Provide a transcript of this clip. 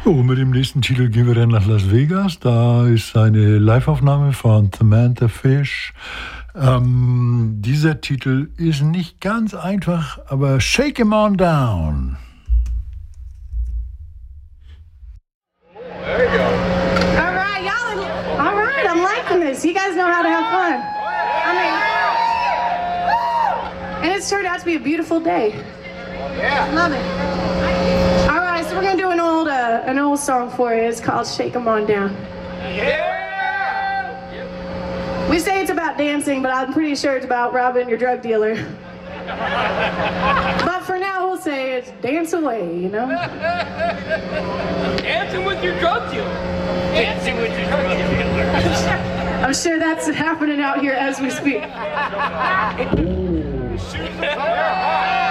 So, mit dem nächsten Titel gehen wir dann nach Las Vegas. Da ist eine Liveaufnahme von Samantha Fish. Dieser Titel ist nicht ganz einfach, aber Shake 'Em On Down. There you go. All right, y'all. All right, I'm liking this. You guys know how to have fun. And it's turned out to be a beautiful day. Yeah. Love it. All right, so we're gonna do an old song for you. It's called "Shake 'Em On Down." Yeah. We say it's about dancing, but I'm pretty sure it's about robbing your drug dealer. But for now, we'll say it's dance away, you know? Dancing with your drug dealer. Dancing with your drug dealer. I'm sure that's happening out here as we speak. Shoot the fire.